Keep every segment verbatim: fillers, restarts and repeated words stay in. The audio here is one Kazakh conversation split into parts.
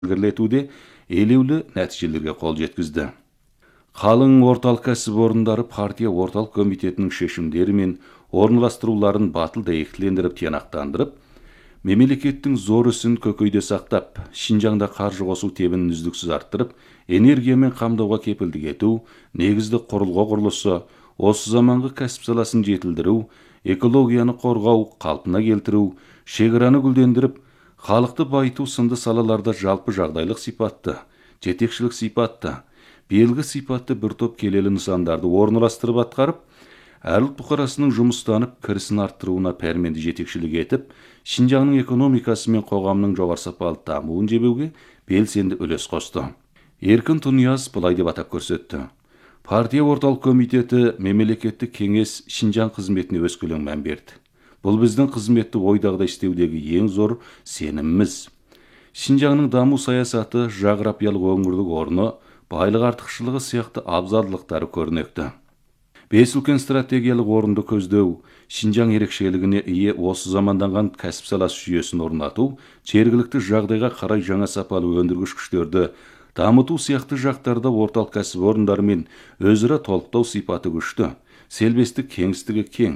ілгерілетуде елеулі нәтижелерге қол жеткізді. Қалың орталық кәсіпорындары партия орталық комитетінің шешімдері мен орынластыруларын батыл дәйектілендіріп тиянақтандырып, мемлекеттің зор ісін көкейде сақтап, Шинжаңда қаржы қосу тебінін үздіксіз арттырып, энергиямен қамдауға кепілдік ету, негізді құрылғы құрылысы, осы заманғы кәсіп саласын жетілдіру, экологияны қорғау, қалпына келтіру, шекараны гүлдендіріп, халықты байыту сынды салаларда жалпы жағдайлық сипатты, жетекшілік сипатты, белгі сипатты бір топ келелі нысандарды орналастырып атқарып, әр ұлт бұқарасының жұмыстанып, кірісін арттыруына пәрменді жетекшілік етіп, Шинжаңның экономикасы мен қоғамның жоғары сапалы дамуын жебеуге белсенді үлес қосты. Еркін Тунияз былай деп атап көрсетті. Партия орталық комитеті мемлекеттік кеңес Шинжаң қызметіне өскелең мән берді. Бұл біздің қызметті ойдағыдай істеудегі ең зор сеніміміз. Шинжаңның даму саясаты, жағрапиялық өңірлік орны, байлық артықшылығы сияқты абзалдылықтары көрнекті. Бес үлкен стратегиялық орынды көздеу, Шинжаң ерекшелігіне ие осы заманданған кәсіп саласы жүйесін орнату, жергілікті жағдайға қарай жаңа сапалы өндіргіш күштерді дамыту сияқты жақтарда орталық кәсіпорындар мен өзара толықтау сипаты күшті, селбестік кеңістігі кең.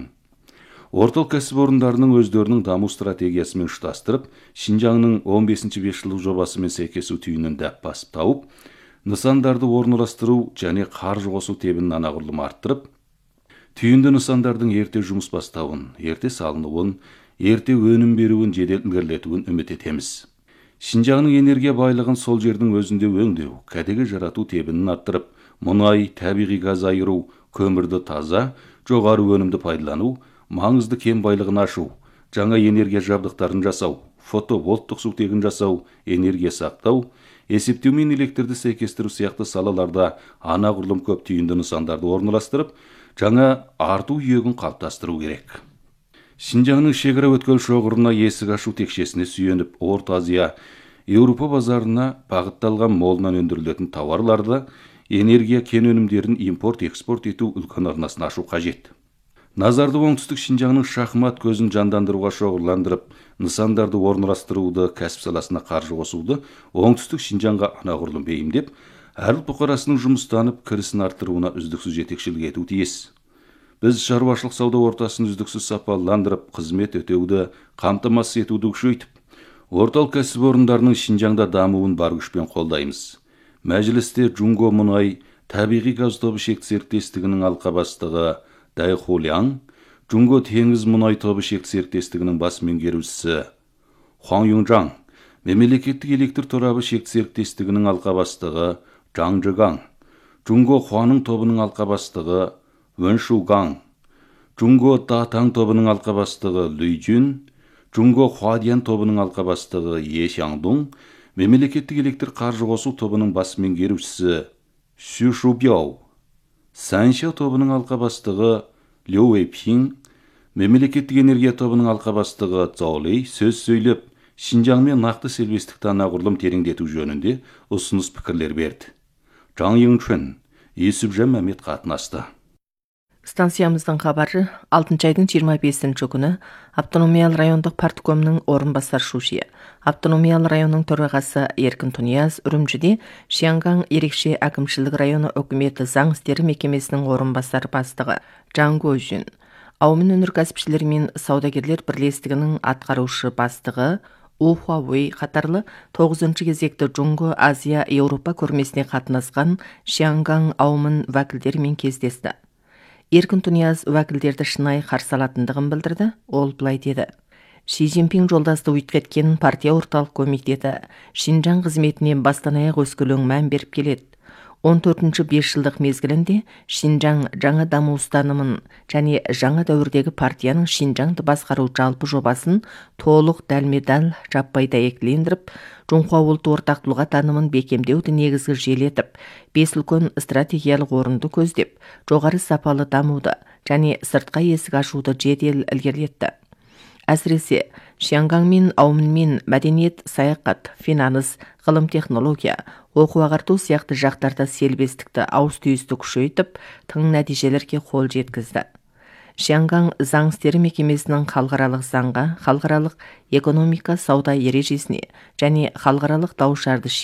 Орталық кәсіпорындарының өздерінің даму стратегиясымен ұштастырып, Шинжаңның он бесінші бесжылдық жобасымен сәйкесу түйінін дәп басып тауып, нысандарды орналастыру және қаржы қосу тебінін анағұрлым арттырып, түйінді нысандардың ерте жұмыс бастауын, ерте салынуын, ерте өнім беруін жедел ілгерілетуін үміт етеміз. Шинжаңның энергия байлығын сол жердің өзінде өңдеу, кәдеге жарату тебінін арттырып, мұнай, табиғи газ айыру, көмірді таза, жоғары өнімді пайдалану, маңызды кен байлығын ашу, жаңа энергия жабдықтарын жасау, фотовольттық сутегін жасау, энергия сақтау, есептеу мен электрді сәйкестіру сияқты салаларда анағұрлым көп түйінді нысандарды орналастырып, жаңа арту иегін қалыптастыру керек. Шинжаңның шекара өткел шоғырына есік ашу текшесіне сүйеніп, Орта Азия, Еуропа базарына бағытталған молынан өндірілетін тауарларды, энергия кен өнімдерін импорт-экспорт ету үлкен арнасын ашу қажет. Назарды оңтүстік Шинжаңның шахмат көзін жандандыруға шоғырландырып, нысандарды орналастыруды, кәсіп саласына қаржы қосуды оңтүстік Шинжаңға анағұрлым бейімдеп, әр ұлт бұқарасының жұмыстанып, кірісін арттыруына үздіксіз жетекшілік ету тиіс. Біз шаруашылық сауда ортасын үздіксіз сапаландырып, қызмет өтеуді, қамтамасыз етуді күшейтіп, орталық кәсіпорындарының Шинжаңда дамуын бар күшпен қолдаймыз. Мәжілісте Джунго мұнай, табиғи газ тобы шекті серіктестігінің алқа бастығы Дайхулян, Джунго теңіз мұнай тобы шекті серіктестігінің бас меңгерушісі Хуан Юнжаң, мемлекеттік электр торабы шекті серіктестігінің алқа бастығы Жаң Жыгаң, Джунго Хуаның тобының алқа бастығы Вэн Шугаң, Джунго Татаң тобының алқа бастығы Люй Жун, Джунго Хуадиян тобының алқа бастығы Е Шаңдун, мемлекеттік электр қаржы қосу тобының бас меңгерушісі Сю Шубяу, Санша тобының алқа бастығы Лю Вэйпин, мемлекеттік энергия тобының алқа бастығы Цао Лэй сөз сөйлеп, Шинжаңмен нақты селбестікті анағұрлым тереңдету жөнінде ұсыныс пікірлер берді. Жаң Йыңчүн, Есіпжан Мәмет қатынасты. Станциямыздың хабары алтыншы айдың жиырма бесінші күні автономиялы райондық парткомның орынбасар шуши, автономиялы районның төрағасы Еркін Тунияз Үрімжіде Шинжаң ерекше әкімшілік районы үкіметі заң істері мекемесінің орынбасар бастығы Жаң Гожүн, Аумын өнеркәсіпшілер мен саудагерлер бірлестігінің атқарушы бастығы У Хуавей қатарлы тоғызыншы кезекті Джунго Азия Еуропа көрмесіне қатынасқан Шинжаң аумын вәкілдерімен кездесті. Еркін Тунияз вәкілдерді шынайы қарсы алатындығын білдірді. Ол былай деді: Ши Цзиньпин жолдасты өткеткен партия орталық комитеті Шинжаң қызметіне бастан аяқ өскелең мән беріп келеді. он төртінші бесжылдық мезгілінде Шинжаң жаңа даму ұстанымын және жаңа дәуірдегі партияның Шинжаңды басқару жалпы жобасын толық дәлме-дәл жаппай дәйектілендіріп, Жоңхуа ұлты ортақтылығы танымын бекемдеуді негізгі желетіп, бес үлкен стратегиялық орынды көздеп, жоғары сапалы дамуды және сыртқа есік ашуды жедел ілгерілетті. Әсіресе Шинжаң мен аумынмен мәдениет, саяхат, финанс, ғылым технология, оқу ағарту сияқты жақтарда селбестікті ауыз түйісті күшейтіп, тың нәтижелерге қол жеткізді. Шианган заң істері мекемесінің халықаралық заңға, халықаралық экономика сауда ережесіне және халықаралық дау-шарды